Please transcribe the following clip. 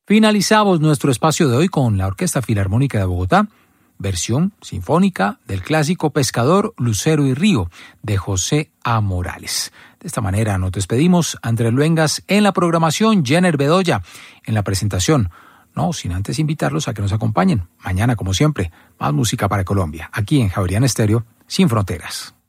Finalizamos nuestro espacio de hoy con la Orquesta Filarmónica de Bogotá, versión sinfónica del clásico Pescador, Lucero y Río, de José A. Morales. De esta manera nos despedimos. Andrés Luengas en la programación, Jenner Bedoya en la presentación. No, sin antes invitarlos a que nos acompañen. Mañana, como siempre, más música para Colombia, aquí en Javeriana Estéreo, sin fronteras.